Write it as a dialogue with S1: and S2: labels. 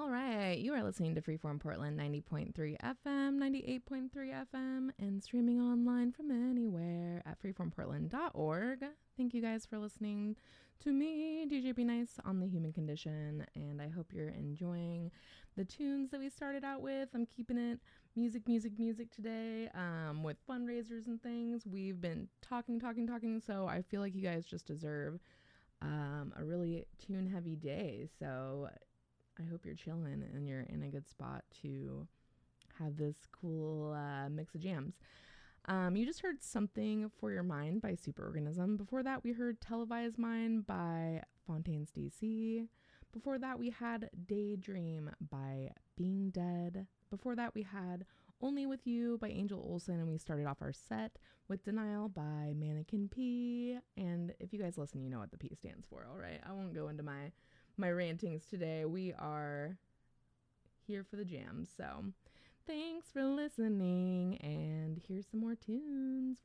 S1: All right, you are listening to Freeform Portland 90.3 FM, 98.3 FM, and streaming online from anywhere at freeformportland.org. Thank you guys for listening to me, DJ Be Nice, on The Human Condition, and I hope you're enjoying the tunes that we started out with. I'm keeping it music today with fundraisers and things. We've been talking, so I feel like you guys just deserve a really tune-heavy day, so I hope you're chilling and you're in a good spot to have this cool mix of jams. You just heard Something for Your Mind by Superorganism. Before that, we heard Televised Mind by Fontaines DC. Before that, we had Daydream by Being Dead. Before that, we had Only With You by Angel Olsen, and we started off our set with Denial by Mannequin P. And if you guys listen, you know what the P stands for, all right? I won't go into my rantings today. We are here for the jams. So thanks for listening, and here's some more tunes.